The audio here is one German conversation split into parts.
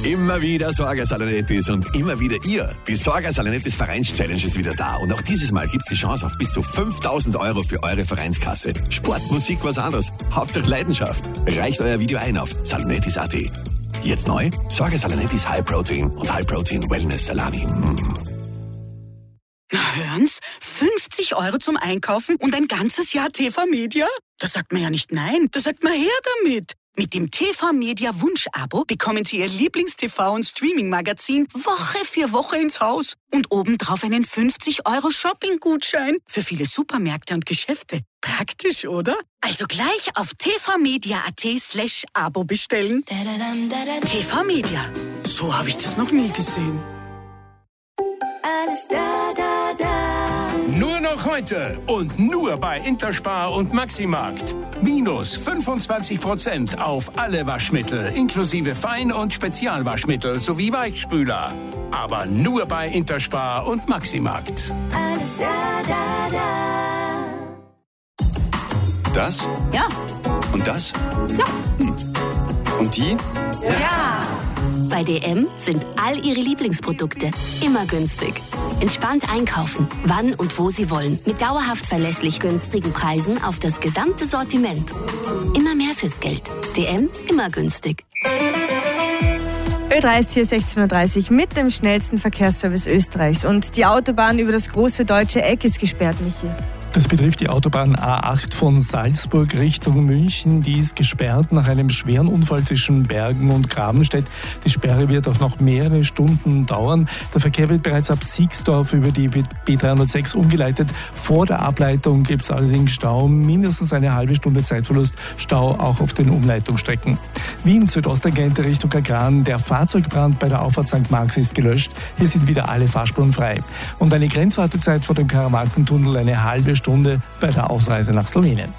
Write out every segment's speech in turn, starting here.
Immer wieder Sorge-Salonettis und immer wieder ihr. Die Sorge-Salonettis Vereins-Challenge ist wieder da. Und auch dieses Mal gibt's die Chance auf bis zu 5.000 € für eure Vereinskasse. Sport, Musik, was anderes. Hauptsache Leidenschaft. Reicht euer Video ein auf salonettis.at. Jetzt neu? Sorge-Salonettis High Protein und High Protein Wellness Salami. Na hören's, 50 € zum Einkaufen und ein ganzes Jahr TV Media? Da sagt man ja nicht nein, da sagt man her damit. Mit dem TV Media Wunsch-Abo bekommen Sie Ihr Lieblings-TV- und Streaming-Magazin Woche für Woche ins Haus und obendrauf einen 50 € Shopping-Gutschein für viele Supermärkte und Geschäfte. Praktisch, oder? Also gleich auf tvmedia.at/Abo bestellen. TV Media. So habe ich das noch nie gesehen. Alles da, da, da. Nur noch heute und nur bei Interspar und Maximarkt. Minus 25% auf alle Waschmittel, inklusive Fein- und Spezialwaschmittel sowie Weichspüler. Aber nur bei Interspar und Maximarkt. Alles da, da, da. Das? Ja. Und das? Ja. Und die? Ja. Bei DM sind all Ihre Lieblingsprodukte immer günstig. Entspannt einkaufen, wann und wo Sie wollen. Mit dauerhaft verlässlich günstigen Preisen auf das gesamte Sortiment. Immer mehr fürs Geld. DM, immer günstig. Ö3 ist hier 16.30 Uhr mit dem schnellsten Verkehrsservice Österreichs. Und die Autobahn über das große deutsche Eck ist gesperrt, Michi. Das betrifft die Autobahn A8 von Salzburg Richtung München. Die ist gesperrt nach einem schweren Unfall zwischen Bergen und Grabenstedt. Die Sperre wird auch noch mehrere Stunden dauern. Der Verkehr wird bereits ab Siegsdorf über die B306 umgeleitet. Vor der Ableitung gibt es allerdings Stau, mindestens eine halbe Stunde Zeitverlust. Stau auch auf den Umleitungsstrecken. Wien Südostagente Richtung Agran. Der Fahrzeugbrand bei der Auffahrt St. Marx ist gelöscht. Hier sind wieder alle Fahrspuren frei. Und eine Grenzwartezeit vor dem Karawankentunnel eine halbe Stunde bei der Ausreise nach Slowenien.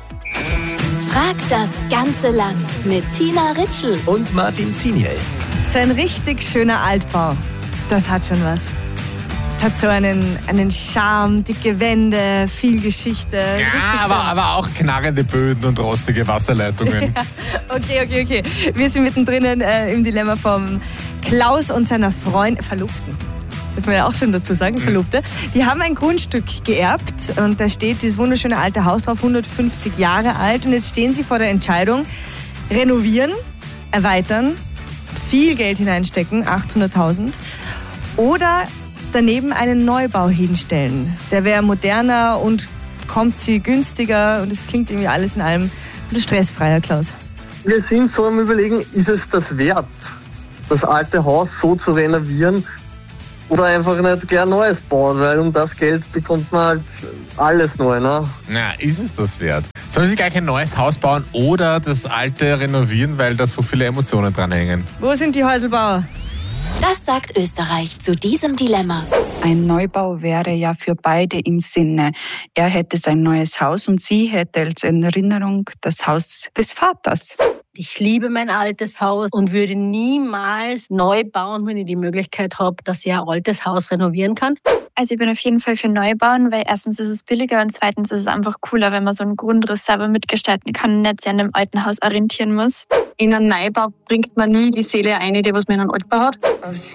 Frag das ganze Land mit Tina Ritschl Und Martin Ziniel. So ein richtig schöner Altbau. Das hat schon was. Es hat so einen Charme, dicke Wände, viel Geschichte. Ja, aber auch knarrende Böden und rostige Wasserleitungen. Okay. Wir sind mittendrin im Dilemma vom Klaus und seiner Verlobten. Darf man ja auch schon dazu sagen, Verlobte. Die haben ein Grundstück geerbt und da steht dieses wunderschöne alte Haus drauf, 150 Jahre alt. Und jetzt stehen sie vor der Entscheidung, renovieren, erweitern, viel Geld hineinstecken, 800.000, oder daneben einen Neubau hinstellen. Der wäre moderner und kommt sie günstiger und es klingt irgendwie alles in allem ein bisschen stressfreier, Klaus. Wir sind so am Überlegen, ist es das wert, das alte Haus so zu renovieren, oder einfach nicht gleich Neues bauen, weil um das Geld bekommt man halt alles neu, ne? Na, ist es das wert? Sollen Sie gleich ein neues Haus bauen oder das alte renovieren, weil da so viele Emotionen dran hängen? Wo sind die Häuselbauer? Das sagt Österreich zu diesem Dilemma. Ein Neubau wäre ja für beide im Sinne. Er hätte sein neues Haus und sie hätte als Erinnerung das Haus des Vaters. Ich liebe mein altes Haus und würde niemals neu bauen, wenn ich die Möglichkeit habe, dass ich ein altes Haus renovieren kann. Also ich bin auf jeden Fall für Neubauen, weil erstens ist es billiger und zweitens ist es einfach cooler, wenn man so einen Grundriss selber mitgestalten kann und nicht sich an dem alten Haus orientieren muss. In einen Neubau bringt man nie die Seele ein, die was man in einen Altbau hat.